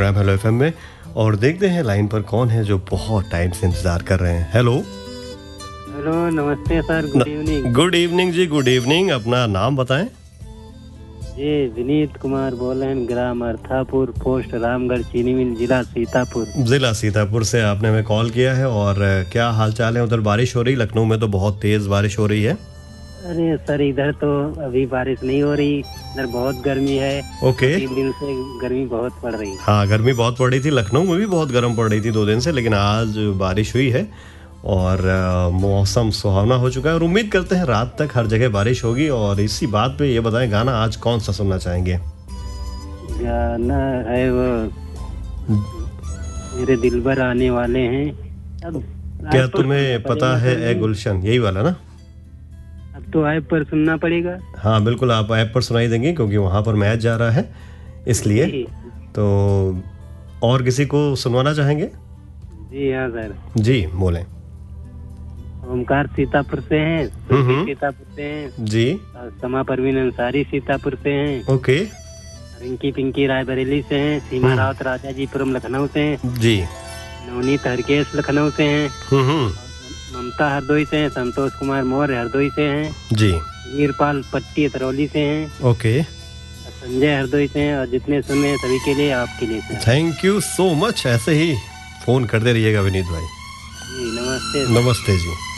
Programme hello FM में और देखते हैं लाइन पर कौन है जो बहुत टाइम से इंतजार कर रहे हैं। हेलो हेलो, नमस्ते sir, good evening. Good evening जी, गुड इवनिंग। अपना नाम बताएं। जी, विनीत कुमार बोल रहे हैं, ग्राम अर्थापुर, पोस्ट रामगढ़, चीनी मिल, जिला सीतापुर। जिला सीतापुर से आपने हमें कॉल किया है। और क्या हाल चाल है? उधर बारिश हो रही? लखनऊ में तो बहुत तेज बारिश हो रही है। अरे सर, इधर तो अभी बारिश नहीं हो रही, इधर बहुत गर्मी है। ओके। 3 दिन से गर्मी बहुत पड़ रही है। हाँ, गर्मी बहुत पड़ रही थी। लखनऊ में भी बहुत गर्म पड़ रही थी 2 दिन से, लेकिन आज बारिश हुई है और मौसम सुहावना हो चुका है और उम्मीद करते हैं रात तक हर जगह बारिश होगी। और इसी बात पे ये बताएं, गाना आज कौन सा सुनना चाहेंगे? गाना है वो मेरे दिलबर आने वाले हैं। अब क्या ऐप पर तुम्हें सुनना पता पड़ेगा है सर ए जी। गुलशन, यही वाला ना? अब तो ऐप पर सुनना पड़ेगा। हाँ बिल्कुल, आप ऐप पर सुनाई देंगे क्योंकि वहाँ पर मैच जा रहा है, इसलिए। जी तो और किसी को सुनवाना चाहेंगे? जी हाँ सर। जी बोलें। ओमकार सीतापुर से हैं, सुरभि सीतापुर से हैं, जी और समा परवीन अंसारी सीतापुर से हैं, ओके। रिंकी पिंकी रायबरेली से हैं, सीमा रावत राजाजीपुरम लखनऊ से हैं, जी नवनीत हरकेश लखनऊ से हैं, ममता हरदोई से हैं, संतोष कुमार मौर्य हरदोई से हैं, जी वीरपाल पट्टी तरौली से हैं, ओके। संजय हरदोई से हैं, और जितने सुने हैं सभी के लिए, आपके लिए sir. Thank you so much. ऐसे ही फोन करते रहिएगा विनीत भाई। जी नमस्ते। नमस्ते जी।